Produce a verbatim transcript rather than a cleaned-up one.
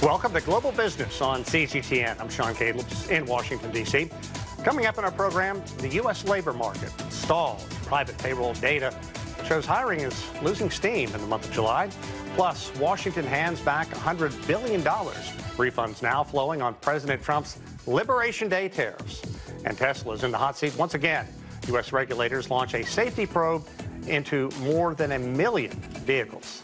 Welcome to Global Business on C G T N. I'm Sean Calebs in Washington, D C Coming up in our program, the U S labor market stalls. Private payroll data shows hiring is losing steam in the month of July. Plus, Washington hands back one hundred billion dollars. Refunds now flowing on President Trump's Liberation Day tariffs. And Tesla's in the hot seat once again. U S regulators launch a safety probe into more than a million vehicles.